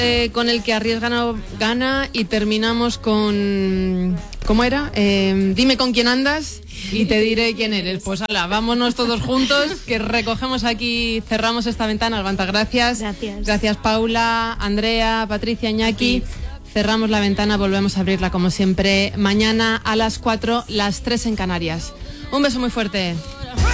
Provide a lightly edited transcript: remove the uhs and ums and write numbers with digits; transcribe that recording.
con el que arriesga no gana y terminamos con... ¿Cómo era? Dime con quién andas y te diré quién eres. Pues hala, vámonos todos juntos, que recogemos aquí, cerramos esta ventana. Albanta, gracias. Gracias Paula, Andrea, Patricia, Iñaki. Cerramos la ventana, volvemos a abrirla como siempre mañana a las 4, las 3 en Canarias. Un beso muy fuerte.